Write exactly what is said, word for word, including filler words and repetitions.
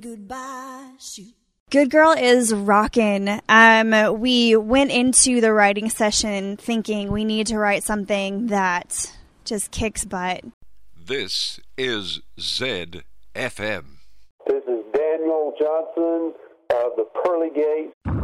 Goodbye, shoot. Good Girl is rockin'. Um, we went into the writing session thinking we need to write something that just kicks butt. This is Z F M. This is Daniel Johnson of the Pearly Gates.